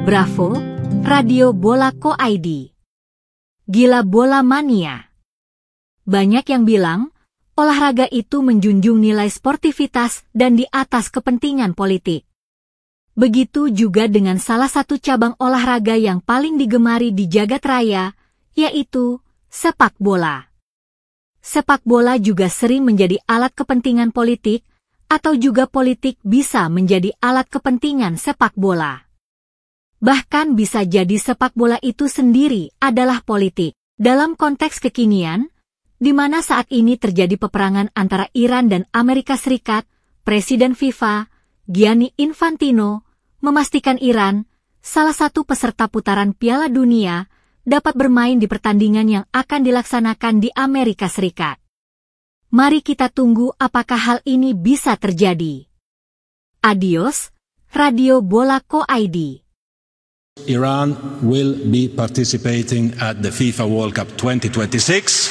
Bravo, Radio Bola Co ID. Gila Bola Mania. Banyak yang bilang, olahraga itu menjunjung nilai sportivitas dan di atas kepentingan politik. Begitu juga dengan salah satu cabang olahraga yang paling digemari di jagat raya, yaitu sepak bola. Sepak bola juga sering menjadi alat kepentingan politik, atau juga politik bisa menjadi alat kepentingan sepak bola. Bahkan bisa jadi sepak bola itu sendiri adalah politik. Dalam konteks kekinian, di mana saat ini terjadi peperangan antara Iran dan Amerika Serikat, Presiden FIFA, Gianni Infantino, memastikan Iran, salah satu peserta putaran Piala Dunia, dapat bermain di pertandingan yang akan dilaksanakan di Amerika Serikat. Mari kita tunggu apakah hal ini bisa terjadi. Adios, Radio Bola Co ID. Iran will be participating at the FIFA World Cup 2026.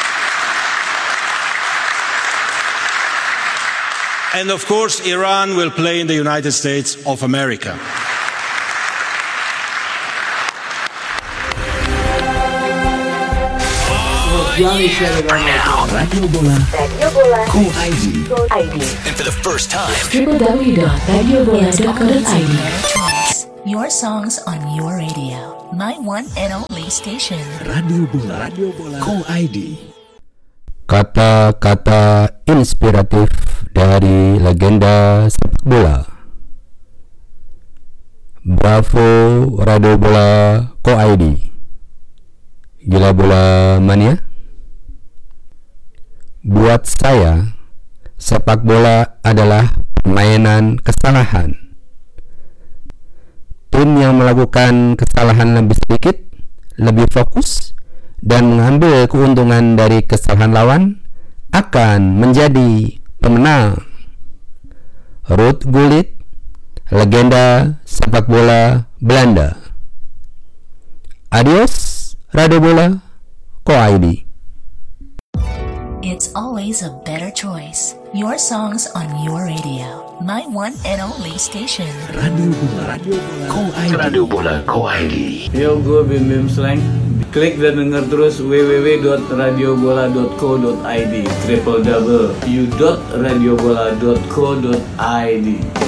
And of course, Iran will play in the United States of America. Radio Bola Co ID. And for the first time, www.radiobola.co.id. Your songs on your radio. My one and only station. Radio Bola Co ID. Kata-kata inspiratif dari legenda sepak bola. Bravo, Radio Bola Co ID. Gila Bola Mania. Buat saya, sepak bola adalah permainan kesalahan. Tim yang melakukan kesalahan lebih sedikit, lebih fokus, dan mengambil keuntungan dari kesalahan lawan akan menjadi pemenang. Ruud Gullit, legenda sepak bola Belanda. Adios, Radio Bola Co ID. It's always a better choice. Your songs on your radio. My one and only station. Radio Bola Co ID. Radio Bola Co ID. Yo, gue Bim Bim Slang. Klik dan denger terus www.radiobola.co.id www.radiobola.co.id.